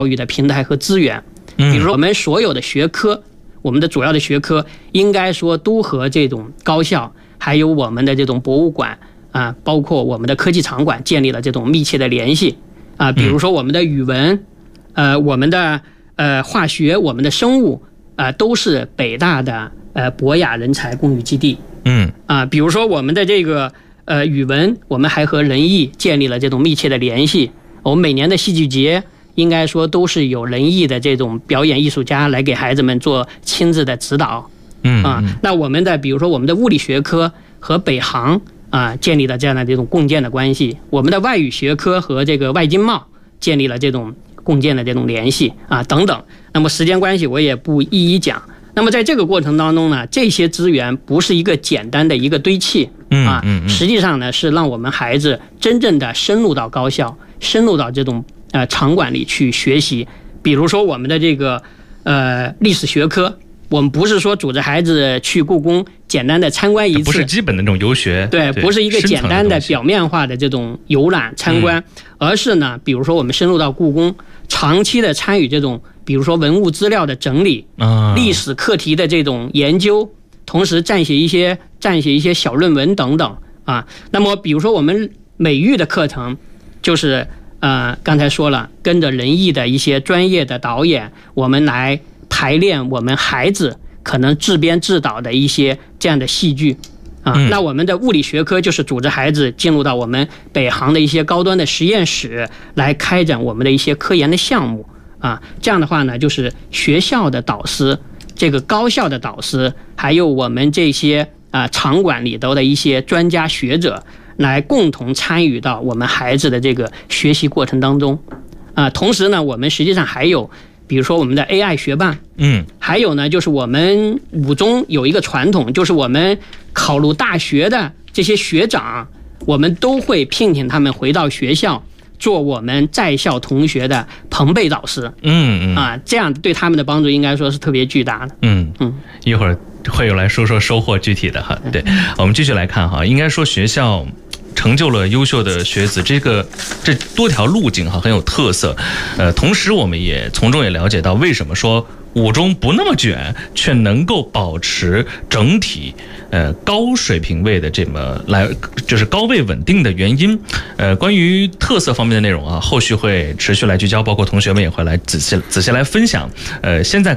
育的平台和资源。比如说我们所有的学科，我们的主要的学科应该说都和这种高校还有我们的这种博物馆啊，包括我们的科技场馆建立了这种密切的联系啊。比如说我们的语文，我们的化学，我们的生物都是北大的博雅人才公寓基地。比如说我们的这个语文，我们还和人艺建立了这种密切的联系。我们每年的戏剧节应该说都是有人艺的这种表演艺术家来给孩子们做亲自的指导。那我们的比如说我们的物理学科和北航建立了这样的这种共建的关系，我们的外语学科和这个外经贸建立了这种共建的这种联系等等。那么时间关系我也不一一讲。那么在这个过程当中呢，这些资源不是一个简单的一个堆砌实际上呢是让我们孩子真正的深入到高校，深入到这种场馆里去学习。比如说我们的这个历史学科，我们不是说组织孩子去故宫简单的参观一次， 不是基本的那种游学， 对，不是一个简单的表面化的这种游览参观，而是呢，比如说我们深入到故宫，长期的参与这种，比如说文物资料的整理，历史课题的这种研究，同时撰写一些小论文等等那么比如说我们美育的课程，就是刚才说了，跟着人艺的一些专业的导演，我们来排练我们孩子可能自编自导的一些这样的戏剧那我们的物理学科就是组织孩子进入到我们北航的一些高端的实验室来开展我们的一些科研的项目这样的话呢，就是学校的导师，这个高校的导师，还有我们这些场馆里头的一些专家学者，来共同参与到我们孩子的这个学习过程当中同时呢，我们实际上还有比如说我们的 AI 学霸，还有呢就是我们五中有一个传统，就是我们考入大学的这些学长，我们都会聘请他们回到学校做我们在校同学的朋辈导师。这样对他们的帮助应该说是特别巨大的。 一会儿会有来说说收获具体的哈。对，我们继续来看哈，应该说学校成就了优秀的学子，这多条路径很有特色。同时我们也从中也了解到，为什么说五中不那么卷，却能够保持整体高水平位的这么来，就是高位稳定的原因。关于特色方面的内容后续会持续来聚焦，包括同学们也会来仔细来分享。现在